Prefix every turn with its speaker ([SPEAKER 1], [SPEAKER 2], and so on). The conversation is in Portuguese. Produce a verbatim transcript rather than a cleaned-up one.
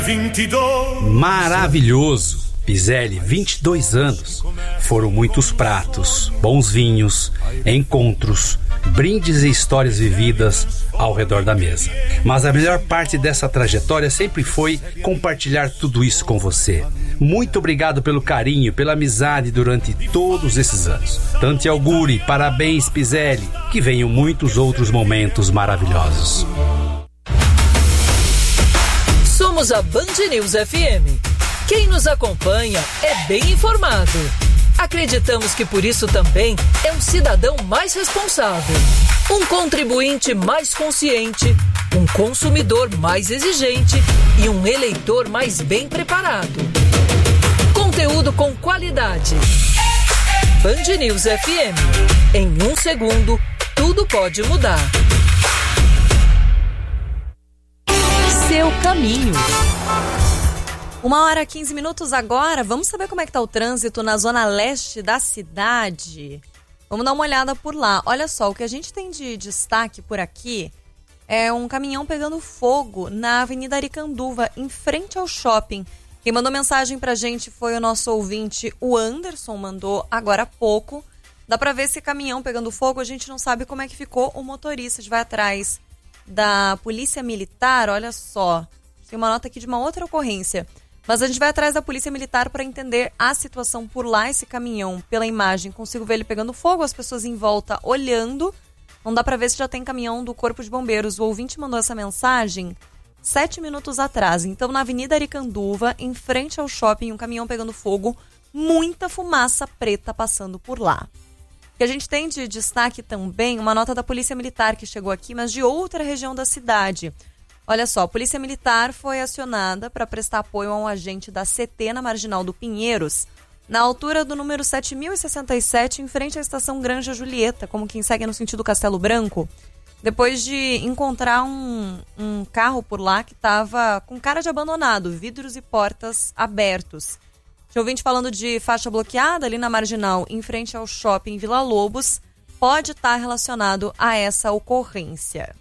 [SPEAKER 1] vinte e dois
[SPEAKER 2] Maravilhoso. Piselli, vinte e dois anos. Foram muitos pratos, bons vinhos, encontros, brindes e histórias vividas ao redor da mesa. Mas a melhor parte dessa trajetória sempre foi compartilhar tudo isso com você. Muito obrigado pelo carinho, pela amizade durante todos esses anos. Tante augure, parabéns, Piselli. Que venham muitos outros momentos maravilhosos.
[SPEAKER 3] Somos a Band News F M. Quem nos acompanha é bem informado. Acreditamos que por isso também é um cidadão mais responsável, um contribuinte mais consciente, um consumidor mais exigente e um eleitor mais bem preparado. Conteúdo com qualidade. Band News F M. Em um segundo, tudo pode mudar. Seu caminho.
[SPEAKER 4] Uma hora e quinze minutos agora, vamos saber como é que tá o trânsito na zona leste da cidade. Vamos dar uma olhada por lá. Olha só, o que a gente tem de destaque por aqui é um caminhão pegando fogo na Avenida Aricanduva, em frente ao shopping. Quem mandou mensagem pra gente foi o nosso ouvinte, o Anderson, mandou agora há pouco. Dá pra ver esse caminhão pegando fogo, a gente não sabe como é que ficou o motorista. A gente vai atrás da Polícia Militar, olha só. Tem uma nota aqui de uma outra ocorrência. Mas a gente vai atrás da Polícia Militar para entender a situação por lá. Esse caminhão, pela imagem, consigo ver ele pegando fogo, as pessoas em volta olhando. Não dá para ver se já tem caminhão do Corpo de Bombeiros. O ouvinte mandou essa mensagem sete minutos atrás. Então, na Avenida Aricanduva, em frente ao shopping, um caminhão pegando fogo, muita fumaça preta passando por lá. O que a gente tem de destaque também, uma nota da Polícia Militar que chegou aqui, mas de outra região da cidade. Olha só, a Polícia Militar foi acionada para prestar apoio a um agente da C T na Marginal do Pinheiros, na altura do número sete mil e sessenta e sete, em frente à estação Granja Julieta, como quem segue no sentido Castelo Branco, depois de encontrar um, um carro por lá que estava com cara de abandonado, vidros e portas abertos. Tinha ouvinte falando de faixa bloqueada ali na Marginal, em frente ao shopping Vila Lobos, pode estar relacionado a essa ocorrência.